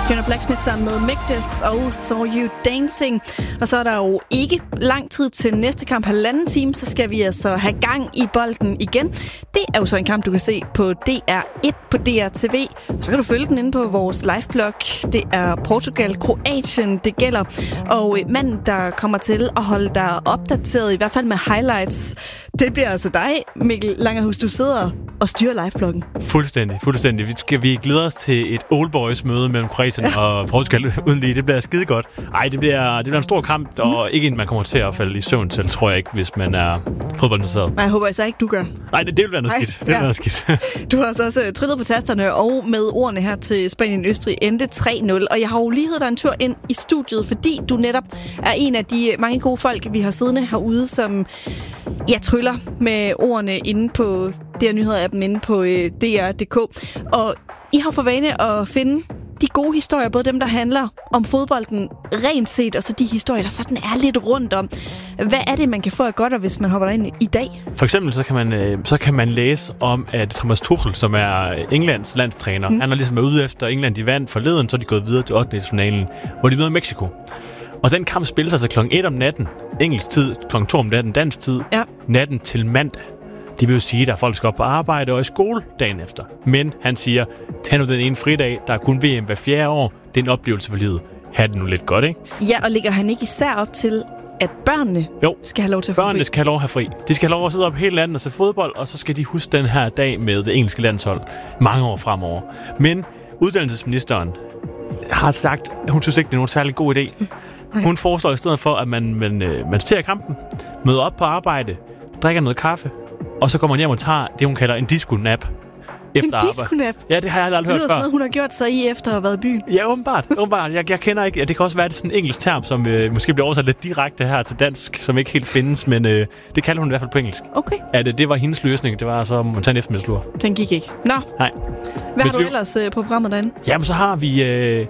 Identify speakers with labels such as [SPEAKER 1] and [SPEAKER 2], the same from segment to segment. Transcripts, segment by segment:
[SPEAKER 1] Fiona Blacksmith sammen med Migdes og Saw You Dancing. Og så er der jo ikke lang tid til næste kamp, 1,5 time, så skal vi altså have gang i bolden igen. Det er jo så en kamp, du kan se på DR1 på DRTV. Så kan du følge den inde på vores liveblog. Det er Portugal-Kroatien, det gælder. Og manden, der kommer til at holde dig opdateret, i hvert fald med highlights, det bliver altså dig, Mikkel Langerhus. Du sidder og styrer livebloggen.
[SPEAKER 2] Fuldstændig. Vi glæder os til et old boys møde mellem Kroatien og Portugal uden lige. Det bliver skide godt. Ej, det bliver en stor kamp, og ikke en, man kommer til at falde i søvn til, tror jeg ikke, hvis man er fodboldinteresseret.
[SPEAKER 1] Nej, jeg håber så ikke, du gør.
[SPEAKER 2] Nej, det vil være noget skidt.
[SPEAKER 1] Du har altså også tryllet på tasterne og med ordene her til Spanien-Østrig endte 3-0. Og jeg har jo lige heddet dig en tur ind i studiet, fordi du netop er en af de mange gode folk, vi har siddende herude, som tryller med ordene inde på DR Nyheder-appen inde på DR.dk. Og I har for vane at finde de gode historier, både dem, der handler om fodbolden rent set, og så de historier, der sådan er lidt rundt om. Hvad er det, man kan få af godt, hvis man hopper derind i dag?
[SPEAKER 2] For eksempel så kan man læse om, at Thomas Tuchel, som er Englands landstræner, han har ligesom været ude efter England, de vandt forleden, så er de gået videre til 8. hvor de møder Mexico. Og den kamp spilles altså kl. 1 om natten, engelsk tid, kl. 2 om natten, dansk tid, natten til mandag. Det vil jo sige, at der er folk, der skal op på arbejde og i skole dagen efter. Men han siger, tag nu den ene fridag, der er kun VM hver 4. år. Det er en oplevelse for livet. Ha' det nu lidt godt, ikke? Ja,
[SPEAKER 1] og ligger han ikke især op til, at børnene skal have lov til at få fri?
[SPEAKER 2] Børnene skal have lov at have fri. De skal have lov at sidde op hele landet og se fodbold, og så skal de huske den her dag med det engelske landshold mange år fremover. Men uddannelsesministeren har sagt, at hun synes ikke, det er nogen særlig god idé. Hun foreslår i stedet for, at man ser kampen, møder op på arbejde, drikker noget kaffe, og så kommer man hjem og tager det, hun kalder en disco-nap.
[SPEAKER 1] En disco-nap?
[SPEAKER 2] Ja, det har jeg aldrig hørt før.
[SPEAKER 1] Det lyder som hun har gjort sig i efter at have været i byen.
[SPEAKER 2] Ja, åbenbart. Jeg kender ikke. Det kan også være, det er sådan en engelsk term, som måske bliver oversat lidt direkte her til dansk, som ikke helt findes, men det kalder hun i hvert fald på engelsk.
[SPEAKER 1] Okay.
[SPEAKER 2] Det var hendes løsning. Det var så man tager en eftermiddagslur.
[SPEAKER 1] Den gik ikke. Nå.
[SPEAKER 2] Nej.
[SPEAKER 1] Hvad har du ellers på programmet derinde?
[SPEAKER 2] Jamen, så har vi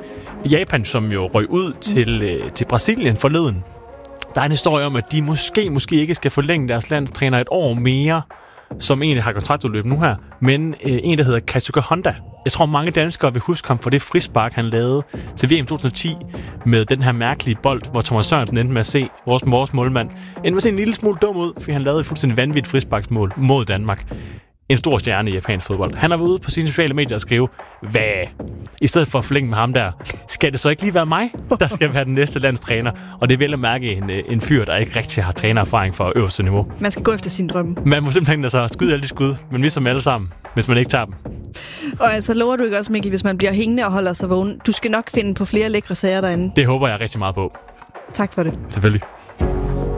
[SPEAKER 2] Japan, som jo røg ud til Brasilien forleden. Der er en historie om, at de måske ikke skal forlænge deres landstræner et år mere, som egentlig har kontraktudløb nu her, men en, der hedder Kazuka Honda. Jeg tror, mange danskere vil huske ham for det frispark, han lavede til VM 2010 med den her mærkelige bold, hvor Thomas Sørensen endte med at se vores målmand. Endte med at se en lille smule dum ud, fordi han lavede et fuldstændig vanvittigt frisparksmål mod Danmark. En stor stjerne i japansk fodbold. Han har været ude på sine sociale medier og skrive, i stedet for at forlænge med ham der, skal det så ikke lige være mig, der skal være den næste landstræner? Og det er vel at mærke en fyr, der ikke rigtig har trænererfaring for øverste niveau.
[SPEAKER 1] Man skal gå efter sine drømme.
[SPEAKER 2] Man må simpelthen så skyde alle de skud, men ligesom alle sammen, hvis man ikke tager dem.
[SPEAKER 1] Og altså lover du ikke også, Mikkel, hvis man bliver hængende og holder sig vågen? Du skal nok finde på flere lækre sager derinde.
[SPEAKER 2] Det håber jeg rigtig meget på.
[SPEAKER 1] Tak for det.
[SPEAKER 2] Selvfølgelig.